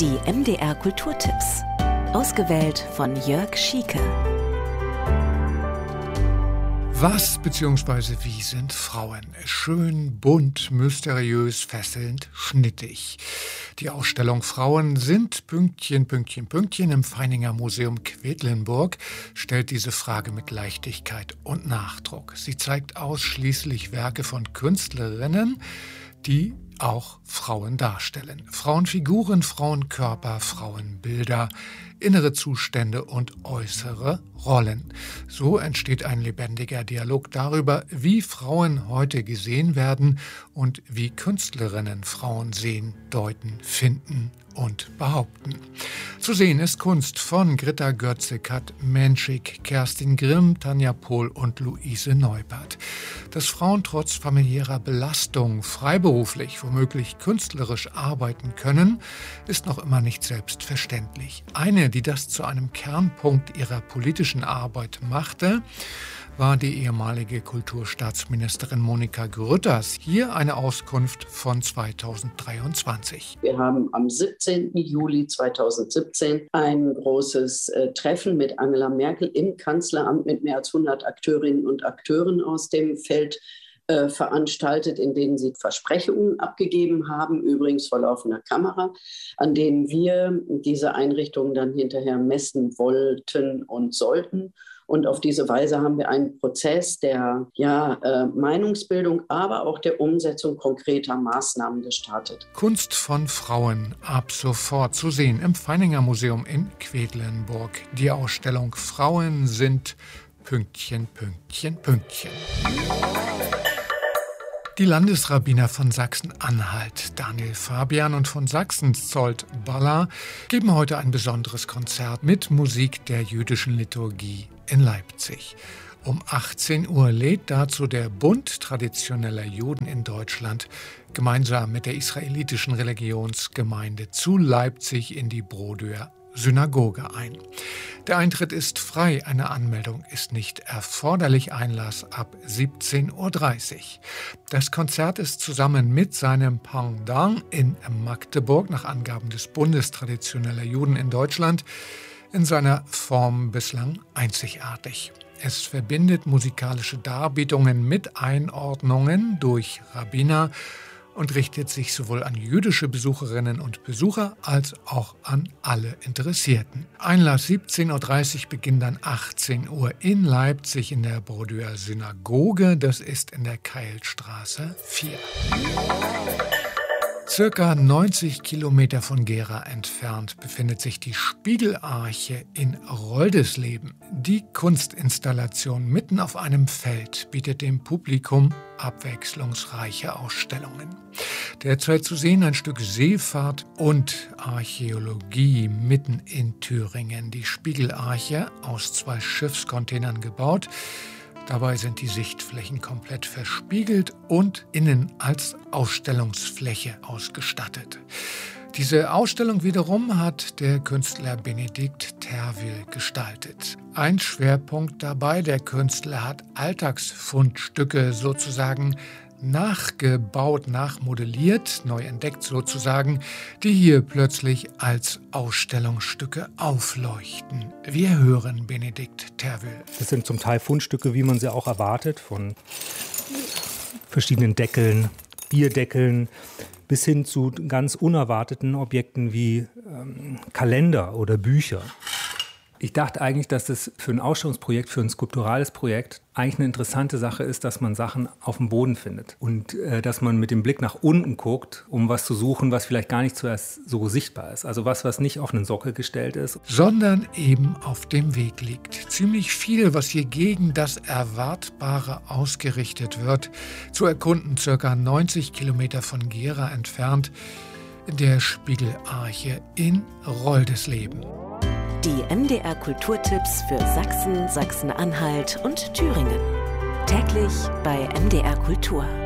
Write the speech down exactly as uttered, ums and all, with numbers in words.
Die M D R Kulturtipps. Ausgewählt von Jörg Schieke. Was bzw. wie sind Frauen? Schön, bunt, mysteriös, fesselnd, schnittig. Die Ausstellung Frauen sind Pünktchen, Pünktchen, Pünktchen im Feininger Museum Quedlinburg stellt diese Frage mit Leichtigkeit und Nachdruck. Sie zeigt ausschließlich Werke von Künstlerinnen, die auch Frauen darstellen. Frauenfiguren, Frauenkörper, Frauenbilder, innere Zustände und äußere Rollen. So entsteht ein lebendiger Dialog darüber, wie Frauen heute gesehen werden und wie Künstlerinnen Frauen sehen, deuten, finden und behaupten. Zu sehen ist Kunst von Greta Götze, Kat Menschik, Kerstin Grimm, Tanja Pohl und Luise Neubert. Dass Frauen trotz familiärer Belastung freiberuflich, womöglich künstlerisch arbeiten können, ist noch immer nicht selbstverständlich. Eine, die das zu einem Kernpunkt ihrer politischen Arbeit machte, war die ehemalige Kulturstaatsministerin Monika Grütters. Hier eine Auskunft von zweitausenddreiundzwanzig. Wir haben am siebzehnten Juli zweitausendsiebzehn ein großes äh, Treffen mit Angela Merkel im Kanzleramt mit mehr als hundert Akteurinnen und Akteuren aus dem Feld äh, veranstaltet, in denen sie Versprechungen abgegeben haben, übrigens vor laufender Kamera, an denen wir diese Einrichtungen dann hinterher messen wollten und sollten. Und auf diese Weise haben wir einen Prozess der ja, äh, Meinungsbildung, aber auch der Umsetzung konkreter Maßnahmen gestartet. Kunst von Frauen ab sofort zu sehen im Feininger Museum in Quedlinburg. Die Ausstellung Frauen sind Pünktchen, Pünktchen, Pünktchen. Die Landesrabbiner von Sachsen-Anhalt, Daniel Fabian, und von Sachsens Zsolt Balla geben heute ein besonderes Konzert mit Musik der jüdischen Liturgie in Leipzig. Um achtzehn Uhr lädt dazu der Bund traditioneller Juden in Deutschland gemeinsam mit der israelitischen Religionsgemeinde zu Leipzig in die Brodeuer Synagoge ein. Der Eintritt ist frei, eine Anmeldung ist nicht erforderlich, Einlass ab siebzehn Uhr dreißig. Das Konzert ist zusammen mit seinem Pendant in Magdeburg nach Angaben des Bundes traditioneller Juden in Deutschland in seiner Form bislang einzigartig. Es verbindet musikalische Darbietungen mit Einordnungen durch Rabbiner und richtet sich sowohl an jüdische Besucherinnen und Besucher als auch an alle Interessierten. Einlass siebzehn Uhr dreißig, Beginn dann achtzehn Uhr in Leipzig in der Brodeuer Synagoge. Das ist in der Keilstraße vier. Circa neunzig Kilometer von Gera entfernt befindet sich die Spiegelarche in Roldesleben. Die Kunstinstallation mitten auf einem Feld bietet dem Publikum abwechslungsreiche Ausstellungen. Derzeit zu sehen ein Stück Seefahrt und Archäologie mitten in Thüringen. Die Spiegelarche, aus zwei Schiffscontainern gebaut. Dabei sind die Sichtflächen komplett verspiegelt und innen als Ausstellungsfläche ausgestattet. Diese Ausstellung wiederum hat der Künstler Benedikt Terwil gestaltet. Ein Schwerpunkt dabei, der Künstler hat Alltagsfundstücke sozusagen nachgebaut, nachmodelliert, neu entdeckt sozusagen, die hier plötzlich als Ausstellungsstücke aufleuchten. Wir hören Benedikt Terwil. Das sind zum Teil Fundstücke, wie man sie auch erwartet, von verschiedenen Deckeln, Bierdeckeln, bis hin zu ganz unerwarteten Objekten wie ähm, Kalender oder Bücher. Ich dachte eigentlich, dass das für ein Ausstellungsprojekt, für ein skulpturales Projekt eigentlich eine interessante Sache ist, dass man Sachen auf dem Boden findet und äh, dass man mit dem Blick nach unten guckt, um was zu suchen, was vielleicht gar nicht zuerst so sichtbar ist. Also was, was nicht auf einen Sockel gestellt ist. Sondern eben auf dem Weg liegt. Ziemlich viel, was hier gegen das Erwartbare ausgerichtet wird, zu erkunden, circa neunzig Kilometer von Gera entfernt, in der Spiegelarche in Roldesleben. Die M D R Kulturtipps für Sachsen, Sachsen-Anhalt und Thüringen. Täglich bei M D R Kultur.